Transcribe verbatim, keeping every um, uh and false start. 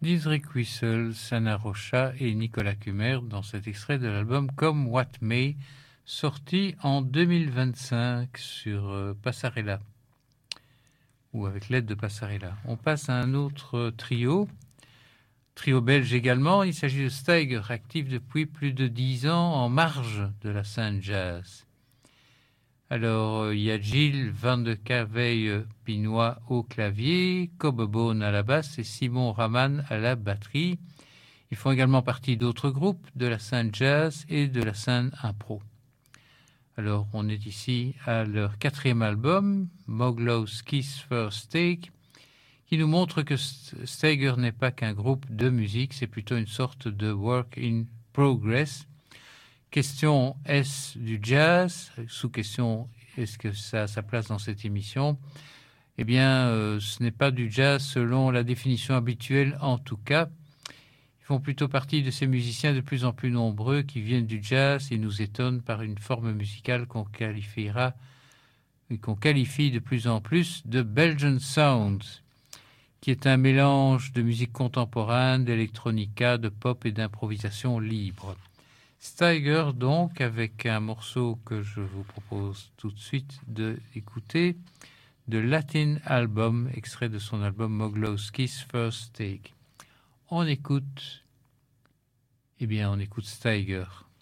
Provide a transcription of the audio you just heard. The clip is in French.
Didrik Wissel, Sana Rocha et Nicolas Cumer dans cet extrait de l'album Come What May, sorti en deux mille vingt-cinq sur euh, Passarella, ou avec l'aide de Passarella. On passe à un autre trio, trio belge également. Il s'agit de Steiger, actif depuis plus de dix ans en marge de la scène jazz. Alors, il y a Gilles Van de Caveille-Pinois au clavier, Cobebone à la basse et Simon Raman à la batterie. Ils font également partie d'autres groupes de la scène jazz et de la scène impro. Alors, on est ici à leur quatrième album, Moglow's Kiss First Take, qui nous montre que Steiger n'est pas qu'un groupe de musique, c'est plutôt une sorte de work in progress. Question, est-ce du jazz? Sous-question, est-ce que ça a sa place dans cette émission? Eh bien, euh, ce n'est pas du jazz selon la définition habituelle en tout cas. Ils font plutôt partie de ces musiciens de plus en plus nombreux qui viennent du jazz et nous étonnent par une forme musicale qu'on qualifiera et qu'on qualifie de plus en plus de Belgian Sound, qui est un mélange de musique contemporaine, d'électronica, de pop et d'improvisation libre. Steiger, donc, avec un morceau que je vous propose tout de suite d'écouter, de Latin Album, extrait de son album Moglow's Kiss First Take. On écoute, eh bien, on écoute Steiger.